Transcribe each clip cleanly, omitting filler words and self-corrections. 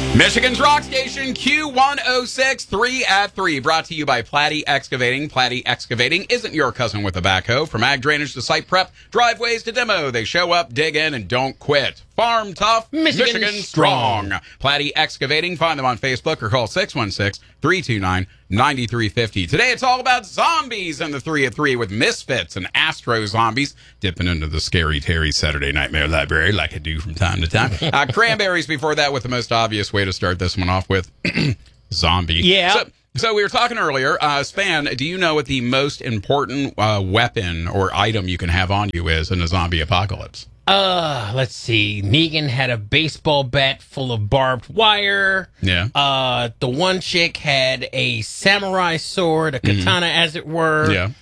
Michigan's Rock Station, Q106, 3 at 3, brought to you by Platte Excavating. Platte Excavating isn't your cousin with a backhoe. From ag drainage to site prep, driveways to demo, they show up, dig in, and don't quit. Farm tough, Michigan strong. Platte Excavating, find them on Facebook or call 616-329-9350. Today it's all about zombies in the 3 at 3 with Misfits and Astro Zombies, dipping into the Scary Terry Saturday Nightmare Library like I do from time to time. Cranberries before that with the most obvious way to start this one off with. Zombie. Yeah. So we were talking earlier, Span, do you know what the most important weapon or item you can have on you is in a zombie apocalypse? Let's see. Negan had a baseball bat full of barbed wire. Yeah. The one chick had a samurai sword, a katana, as it were. Yeah.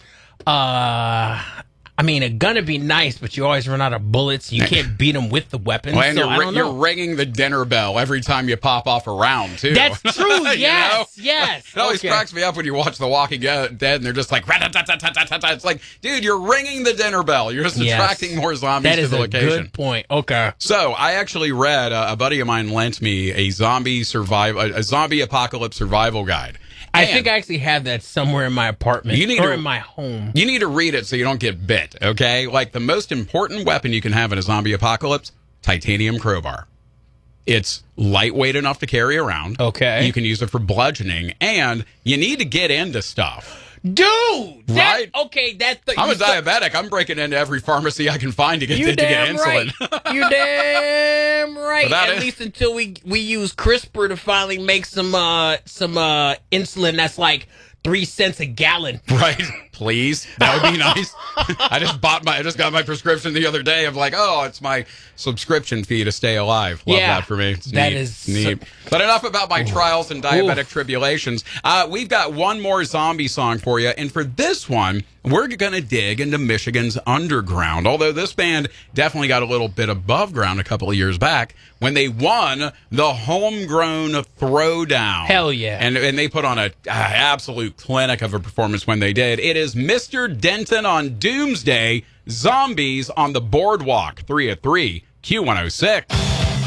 I mean, a gun would be nice, but you always run out of bullets. You can't beat them with the weapon. Well, and so I don't know. you're ringing the dinner bell every time you pop off a round, too. That's true. Yes, You know? yes. It always cracks me up when you watch The Walking Dead and they're just like, rat-a-tat-tat-tat-tat-tat. It's like, dude, you're ringing the dinner bell. You're just attracting more zombies to the location. That is a good point. Okay. So I actually read, a buddy of mine lent me a zombie apocalypse survival guide. I think I actually have that somewhere in my apartment or in my home. You need to read it so you don't get bit, okay? Like, the most important weapon you can have in a zombie apocalypse, titanium crowbar. It's lightweight enough to carry around. Okay. You can use it for bludgeoning, and you need to get into stuff. Dude! Right? Okay, that's the... I'm a diabetic. I'm breaking into every pharmacy I can find to get insulin. Right. You're damn right. At least until we use CRISPR to finally make some insulin that's like 3 cents a gallon. Right. Please. That would be nice. I just got my prescription the other day of like, oh, it's my subscription fee to stay alive. Love that for me. It's that neat. is neat. But enough about my trials and diabetic tribulations. We've got one more zombie song for you. And for this one, we're going to dig into Michigan's underground. Although this band definitely got a little bit above ground a couple of years back when they won the Homegrown Throwdown. Hell yeah. And they put on an absolute clinic of a performance when they did. It is Mr. Denton on Doomsday, Zombies on the Boardwalk, 3 at 3, Q106.